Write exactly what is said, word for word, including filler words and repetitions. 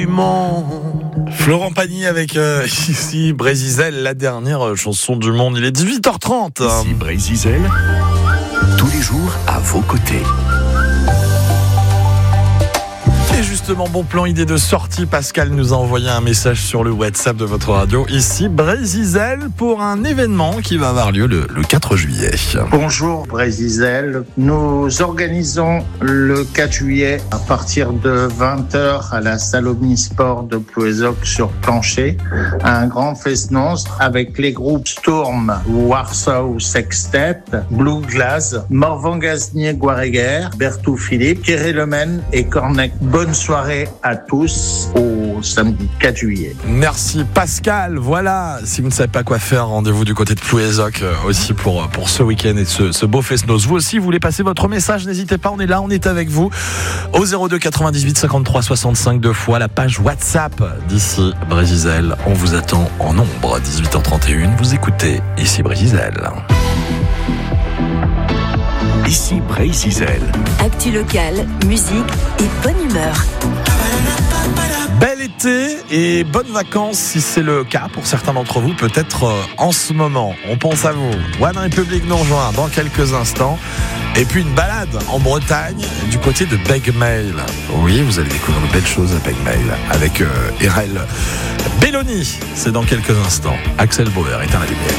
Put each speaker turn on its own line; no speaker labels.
Florent Pagny avec euh, ici Brézizel, la dernière chanson du monde. Il est dix-huit heures trente.
Ici Brézizel, tous les jours à vos côtés.
Et justement, bon plan, idée de sortie. Pascal nous a envoyé un message sur le WhatsApp de votre radio. Ici Brézizel pour un événement qui va avoir lieu le, le quatre juillet.
Bonjour Brézizel. Nous organisons le quatre juillet à partir de vingt heures à la salle Omnisport de Plouézoc sur Plancher. Un grand fest-noz avec les groupes Storm, Warsaw Sextet, Blue Glass, Morvan Gaznier Guareguer, Bertou Philippe, Thierry Lemaine et Cornec. Bonne soirée à tous au samedi quatre juillet.
Merci Pascal. Voilà, si vous ne savez pas quoi faire, rendez-vous du côté de Plouézoc euh, aussi pour, pour ce week-end et ce, ce beau fest-noz. Vous aussi, vous voulez passer votre message, n'hésitez pas, on est là, on est avec vous au zéro deux quatre-vingt-dix-huit cinquante-trois soixante-cinq deux fois la page WhatsApp d'ici Brézizel. On vous attend en nombre. dix-huit heures trente et une, vous écoutez ici Brézizel.
Ici Brézizel.
Actu locale, musique et bonne humeur.
Bel été et bonnes vacances si c'est le cas pour certains d'entre vous, peut-être euh, en ce moment. On pense à vous. One Republic nous rejoint dans quelques instants. Et puis une balade en Bretagne du côté de Begmail. Oui, vous allez découvrir de belles choses à Begmail avec euh, Erel Belloni. C'est dans quelques instants. Axel Bauer est à la lumière.